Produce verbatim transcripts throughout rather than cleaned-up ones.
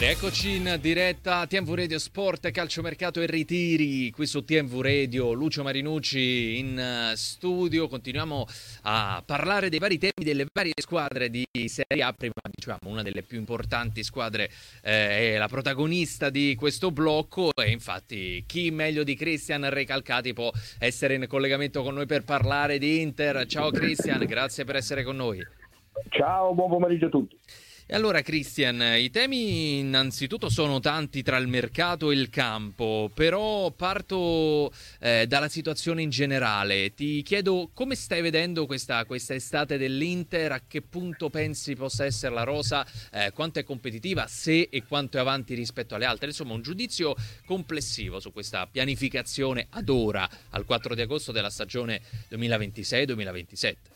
Eccoci in diretta T M V Radio Sport, calciomercato e ritiri qui su T M V Radio. Lucio Marinucci in studio. Continuiamo a parlare dei vari temi delle varie squadre di Serie A. Prima dicevamo una delle più importanti squadre eh, è la protagonista di questo blocco e infatti chi meglio di Cristian Recalcati può essere in collegamento con noi per parlare di Inter. Ciao Cristian, grazie per essere con noi. Ciao, buon pomeriggio a tutti. E allora Cristian, i temi innanzitutto sono tanti tra il mercato e il campo, però parto eh, dalla situazione in generale. Ti chiedo come stai vedendo questa, questa estate dell'Inter, a che punto pensi possa essere la rosa, eh, quanto è competitiva, se e quanto è avanti rispetto alle altre, insomma un giudizio complessivo su questa pianificazione ad ora, al quattro di agosto della stagione duemilaventisei duemilaventisette.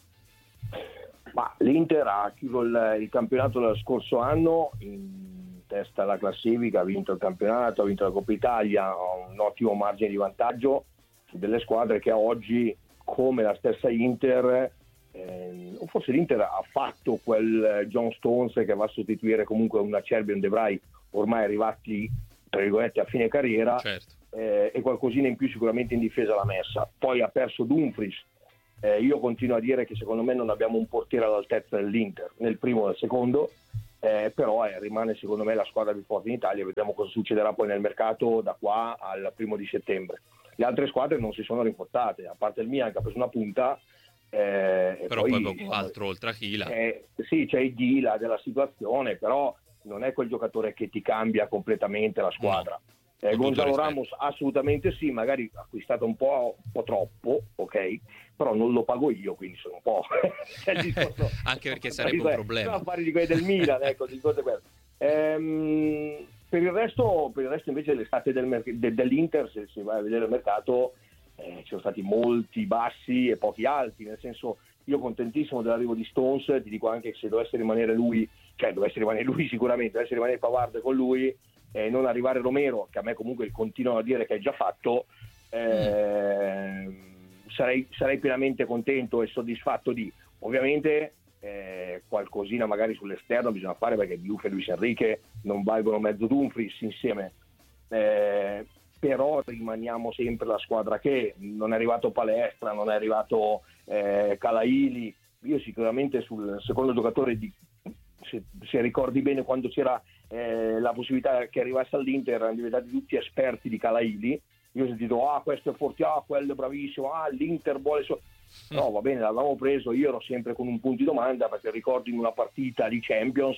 Ma l'Inter ha chiuso il, il campionato dello scorso anno in testa alla classifica, ha vinto il campionato, ha vinto la Coppa Italia, ha un ottimo margine di vantaggio su delle squadre che oggi, come la stessa Inter, eh, o forse l'Inter ha fatto quel John Stones che va a sostituire comunque un Acerbi e un De Vrij ormai arrivati tra virgolette a fine carriera, certo. eh, e qualcosina in più sicuramente in difesa l'ha messa. Poi ha perso Dumfries. Eh, io continuo a dire che secondo me non abbiamo un portiere all'altezza dell'Inter nel primo e nel secondo, eh, però eh, rimane secondo me la squadra più forte in Italia. Vediamo cosa succederà poi nel mercato da qua al primo di settembre. Le altre squadre non si sono rinforzate, a parte il Milan che ha preso una punta, eh, però e poi, poi poco altro oltre a Chila. Eh, sì, c'è il Ghila della situazione, però non è quel giocatore che ti cambia completamente la squadra. No. Eh, Gonzalo Ramos assolutamente sì, magari acquistato un po', un po' troppo, ok, però non lo pago io, quindi sono un po'... discorso, anche perché sarebbe un problema. Sono affari di quelli del Milan, ecco, di cose quelle. Ehm, per il resto, per il resto invece l'estate del merc- de- dell'Inter, se si va a vedere il mercato, eh, ci sono stati molti bassi e pochi alti, nel senso, io contentissimo dell'arrivo di Stones, ti dico anche che se dovesse rimanere lui, cioè dovesse rimanere lui sicuramente, dovesse rimanere Pavard con lui, e non arrivare Romero, che a me comunque continuano a dire che è già fatto, eh, mm. sarei, sarei pienamente contento e soddisfatto di, ovviamente eh, qualcosina magari sull'esterno bisogna fare, perché Diouf e Luis Enrique non valgono mezzo Dumfries insieme, eh, però rimaniamo sempre la squadra che non è arrivato Palestra, non è arrivato eh, Calaili. Io sicuramente sul secondo giocatore di, se, se ricordi bene, quando c'era eh, la possibilità che arrivasse all'Inter, erano diventati tutti esperti di Calaili. Io ho sentito, ah questo è forte, ah quello è bravissimo, ah l'Inter vuole so-". No, va bene, l'avevamo preso, io ero sempre con un punto di domanda, perché ricordo in una partita di Champions,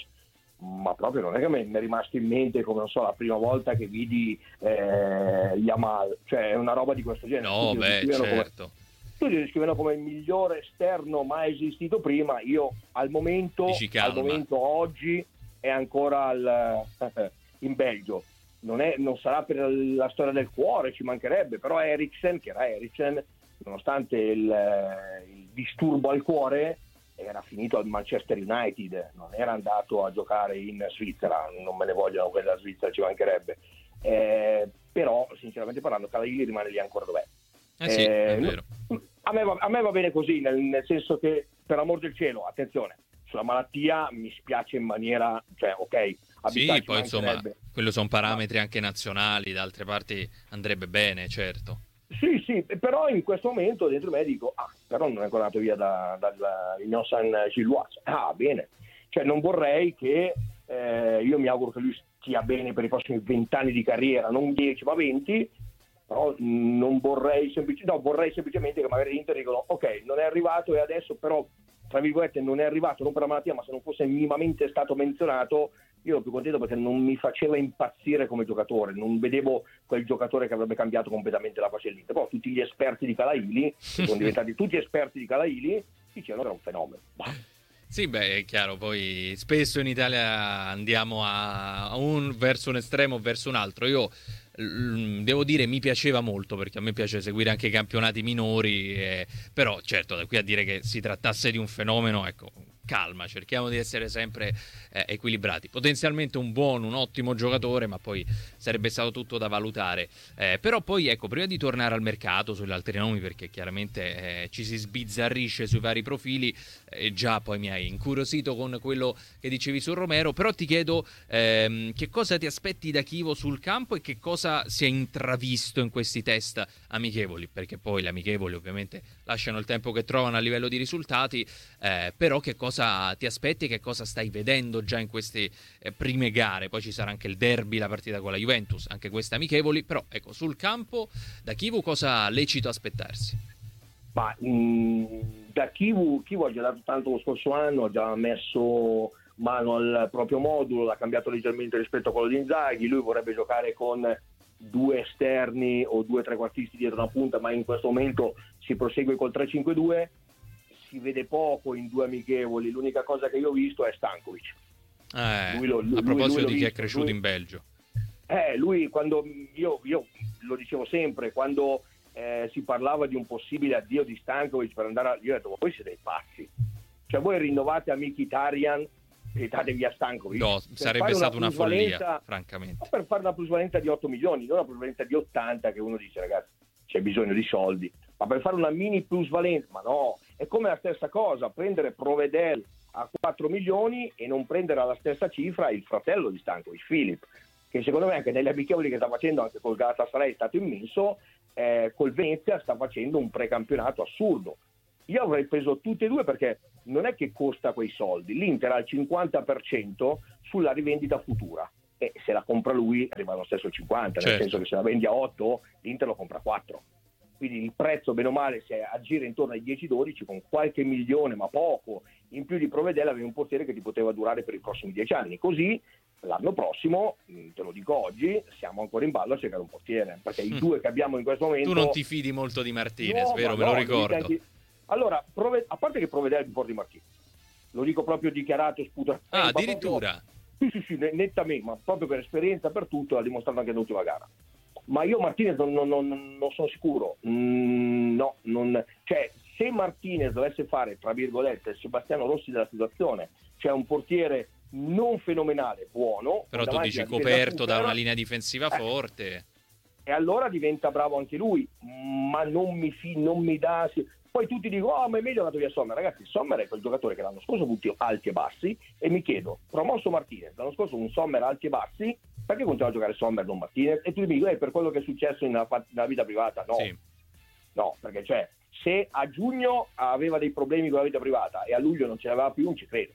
ma proprio non è che mi è rimasto in mente come, non so, la prima volta che vidi eh, Yamal, cioè è una roba di questo genere. No, beh, certo. Come, tutti lo descrivono come il migliore esterno mai esistito prima. Io al momento, al momento oggi è ancora al, in Belgio. Non, è, non sarà per la storia del cuore, ci mancherebbe, però Eriksen, che era Eriksen, nonostante il, il disturbo al cuore, era finito al Manchester United, non era andato a giocare in Svizzera, non me ne vogliono quella Svizzera, ci mancherebbe. Eh, però, sinceramente parlando, Calaili rimane lì ancora dov'è. Eh sì, eh, è vero. A me, va, a me va bene così, nel, nel senso che, per amor del cielo, attenzione, sulla malattia mi spiace in maniera, cioè ok, sì, poi insomma quello sono parametri anche nazionali, da altre parti andrebbe bene, certo. Sì, sì, però in questo momento dentro me dico, ah, però non è ancora andato via da, da, da Union Saint-Gilloise. Ah, bene. Cioè non vorrei che, eh, io mi auguro che lui stia bene per i prossimi vent'anni di carriera, non dieci ma venti, però non vorrei semplicemente, no, vorrei semplicemente che magari l'Inter dicono, ok, non è arrivato e adesso però, tra virgolette, non è arrivato, non per la malattia, ma se non fosse minimamente stato menzionato, io ero più contento, perché non mi faceva impazzire come giocatore, non vedevo quel giocatore che avrebbe cambiato completamente la faccia dell'Inter. Però tutti gli esperti di Calaili, sono diventati tutti esperti di Calaili, dicevano che era un fenomeno. Bah. Sì, beh, è chiaro, poi spesso in Italia andiamo a un verso un estremo o verso un altro. Io devo dire mi piaceva molto, perché a me piace seguire anche i campionati minori, eh, però certo da qui a dire che si trattasse di un fenomeno, ecco, calma, cerchiamo di essere sempre eh, equilibrati. Potenzialmente un buon, un ottimo giocatore, ma poi sarebbe stato tutto da valutare. Eh, però poi, ecco, prima di tornare al mercato, sugli altri nomi, perché chiaramente eh, ci si sbizzarrisce sui vari profili, eh, già poi mi hai incuriosito con quello che dicevi su Romero, però ti chiedo ehm, che cosa ti aspetti da Chievo sul campo e che cosa si è intravisto in questi test amichevoli, perché poi le amichevoli ovviamente lasciano il tempo che trovano a livello di risultati, eh, però che cosa ti aspetti e che cosa stai vedendo già in queste eh, prime gare? Poi ci sarà anche il derby, la partita con la Juventus, anche queste amichevoli, però ecco, sul campo da Chievo cosa lecito aspettarsi? Ma mh, da Chievo, Chievo ha già dato tanto lo scorso anno, ha già messo mano al proprio modulo, l'ha cambiato leggermente rispetto a quello di Inzaghi. Lui vorrebbe giocare con due esterni o due trequartisti dietro una punta, ma in questo momento si prosegue col tre cinque due. Si vede poco in due amichevoli, l'unica cosa che io ho visto è Stankovic. Eh, lui lo, lui, a proposito lui di chi è cresciuto lui, in Belgio. Eh, lui quando io, io lo dicevo sempre, quando eh, si parlava di un possibile addio di Stankovic per andare a... Io ho detto, ma voi siete dei pazzi. Cioè voi rinnovate a Mkhitaryan e date via Stankovic. No, sarebbe stata una, una follia, francamente. Per fare una plusvalenza di otto milioni, non una plusvalenza di ottanta, che uno dice, ragazzi, c'è bisogno di soldi. Ma per fare una mini plusvalenza, ma no, è come la stessa cosa, prendere Provedel a quattro milioni e non prendere alla stessa cifra il fratello di Stankovic, Filip, che secondo me anche negli amichevoli che sta facendo, anche col Galatasaray è stato immenso, eh, col Venezia sta facendo un precampionato assurdo. Io avrei preso tutti e due perché non è che costa quei soldi, l'Inter ha il cinquanta per cento sulla rivendita futura e se la compra lui arriva allo stesso cinquanta, certo. Nel senso che se la vendi a otto l'Inter lo compra a quattro. Quindi il prezzo, bene o male, si aggira intorno ai dieci dodici, con qualche milione, ma poco, in più di Provedel avevi un portiere che ti poteva durare per i prossimi dieci anni. Così l'anno prossimo, te lo dico oggi, siamo ancora in ballo a cercare un portiere, perché i due che abbiamo in questo momento... Tu non ti fidi molto di Martinez, no, vero? Me no, lo ricordo. Anche... Allora, prove... a parte che Provedel mi porta di Martinez, lo dico proprio dichiarato, sputato. Ah, addirittura? Proprio... Sì, sì, sì, nettamente, ma proprio per esperienza, per tutto, l'ha dimostrato anche nell'ultima gara. Ma io Martinez non, non, non, non sono sicuro, mm, no, non, cioè se Martinez dovesse fare, tra virgolette, Sebastiano Rossi della situazione, cioè un portiere non fenomenale, buono, però tu dici coperto da una linea difensiva eh, forte, e allora diventa bravo anche lui, ma non mi, fi, non mi dà... Poi tutti dicono, oh ma è meglio andato via Sommer. Ragazzi, Sommer è quel giocatore che l'anno scorso ha avuto alti e bassi, e mi chiedo, promosso Martinez, l'anno scorso un Sommer alti e bassi, perché continua a giocare Sommer non Martinez? E tu mi dici, eh, per quello che è successo nella, nella vita privata? No, sì. No, perché cioè, se a giugno aveva dei problemi con la vita privata e a luglio non ce l'aveva più, non ci credo.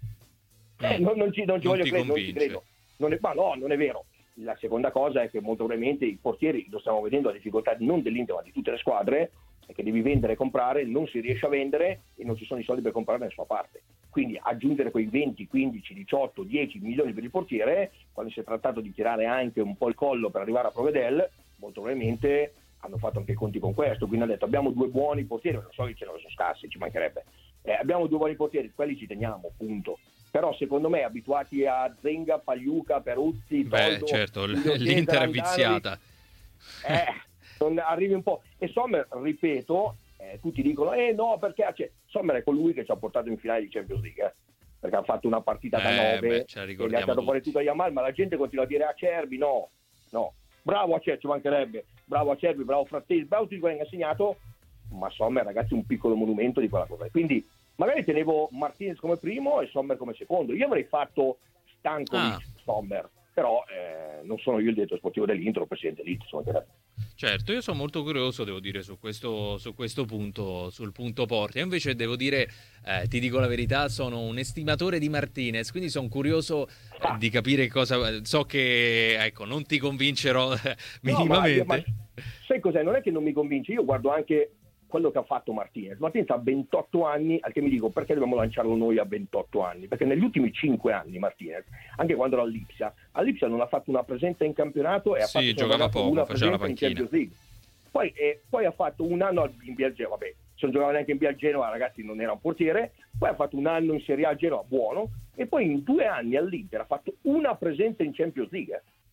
Eh, non, non ci, non ci non voglio credere, non ci credo. Non è, ma no, non è vero. La seconda cosa è che molto probabilmente i portieri, lo stiamo vedendo, la difficoltà non dell'Inter ma di tutte le squadre, è che devi vendere e comprare, non si riesce a vendere e non ci sono i soldi per comprare nella sua parte. Quindi aggiungere quei venti, quindici, diciotto, dieci milioni per il portiere, quando si è trattato di tirare anche un po' il collo per arrivare a Provedel, molto probabilmente hanno fatto anche i conti con questo, quindi hanno detto abbiamo due buoni portieri, non so che ce ne sono scarsi, ci mancherebbe, eh, abbiamo due buoni portieri, quelli ci teniamo, punto. Però secondo me abituati a Zenga, Pagliuca, Peruzzi, Beh, Toldo, certo, l'Inter è viziata. Eh, non arrivi un po'. E Sommer, ripeto, eh, tutti dicono eh no, perché cioè, Sommer è colui che ci ha portato in finale di Champions League, eh, perché ha fatto una partita da eh, nove beh, e gli ha dato fuori tutto a Yamal, ma la gente continua a dire Acerbi, no, no, bravo Acerbi, ci mancherebbe, bravo Acerbi, bravo Frattesi, bravo tutti quelli che ha segnato, ma Sommer ragazzi è un piccolo monumento di quella cosa. Quindi magari tenevo Martinez come primo e Sommer come secondo. Io avrei fatto Stankovic, ah. Sommer, però eh, non sono io il direttore sportivo dell'Inter o il presidente dell'Inter. Certo, io sono molto curioso, devo dire, su questo, su questo punto, sul punto Porta. Io invece devo dire, eh, ti dico la verità, sono un estimatore di Martinez, quindi sono curioso eh, di capire cosa... So che, ecco, non ti convincerò eh, minimamente. No, ma, ma, sai cos'è? Non è che non mi convince, io guardo anche quello che ha fatto Martinez. Martinez ha ventotto anni, al che mi dico perché dobbiamo lanciarlo noi a ventotto anni? Perché negli ultimi cinque anni Martinez, anche quando era all'Ipsia, all'Ipsia non ha fatto una presenza in campionato e ha sì, fatto giocava poco, una faceva presenza la in Champions League. Poi, eh, poi ha fatto un anno in B al Genoa, vabbè, se non giocava neanche in B al Genoa, ragazzi, non era un portiere. Poi ha fatto un anno in Serie A al Genoa, buono, e poi in due anni all'Inter ha fatto una presenza in Champions League.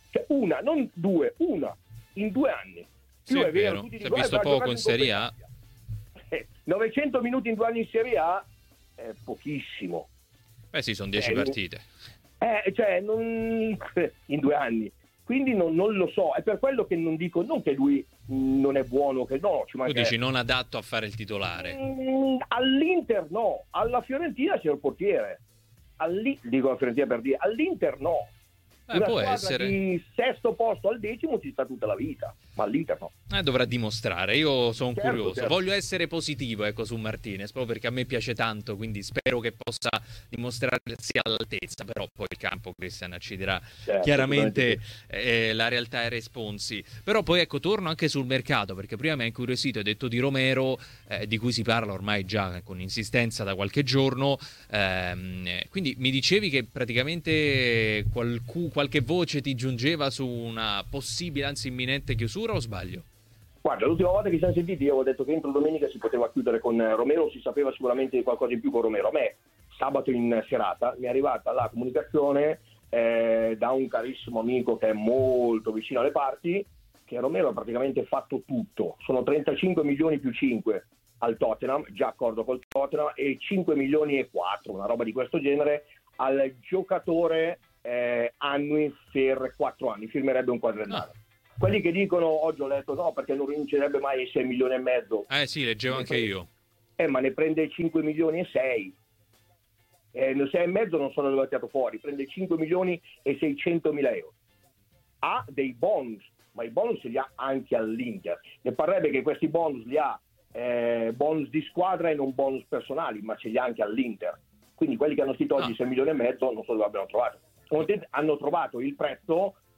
Cioè una, non due, una, in due anni. Sì, Più è è vero, vero, tutti si è dicono, visto eh, poco in Serie A. Eh, novecento minuti in due anni in Serie A è pochissimo. Beh sì, sono dieci Eh, partite. Eh, cioè, non... in due anni. Quindi non, non lo so, è per quello che non dico, non che lui non è buono, che no, ci Tu manca... dici non adatto a fare il titolare. Mm, all'Inter no, alla Fiorentina c'è il portiere. All'I... Dico alla Fiorentina per dire, all'Inter no. Eh, Una può squadra essere. di sesto posto al decimo ci sta tutta la vita, ma all'Inter no. Eh, dovrà dimostrare, io sono Certo, curioso, certo. voglio essere positivo ecco su Martinez, proprio perché a me piace tanto, quindi spero che possa dimostrarsi all'altezza, però poi il campo, Cristian, ci dirà Certo, chiaramente sì. eh, la realtà e responsi. Però poi ecco, torno anche sul mercato, perché prima mi ha incuriosito, hai detto di Romero, eh, di cui si parla ormai già con insistenza da qualche giorno, ehm, quindi mi dicevi che praticamente qualcu- qualche voce ti giungeva su una possibile, anzi imminente chiusura, o sbaglio? Guarda, l'ultima volta che ci siamo sentiti io avevo detto che entro domenica si poteva chiudere con Romero, si sapeva sicuramente di qualcosa in più con Romero. A me sabato in serata mi è arrivata la comunicazione eh, da un carissimo amico che è molto vicino alle parti, che Romero ha praticamente fatto tutto. Sono trentacinque milioni più cinque al Tottenham, già accordo col Tottenham, e cinque milioni e quattro, una roba di questo genere, al giocatore eh, annui per quattro anni, firmerebbe un quadriennale. Ah. Quelli che dicono, oggi ho letto no perché non rinuncerebbe mai ai sei milioni e mezzo. Eh sì, leggevo Ne anche prende- io. Eh, ma ne prende cinque milioni e sei. Eh, nel sei e mezzo non sono dove ha tirato fuori, prende cinque milioni e seicentomila euro. Ha dei bonus, ma i bonus li ha anche all'Inter. Ne parrebbe che questi bonus li ha eh, bonus di squadra e non bonus personali, ma ce li ha anche all'Inter. Quindi quelli che hanno scritto oggi Ah. sei milioni e mezzo non so dove abbiano trovato. Hanno trovato il prezzo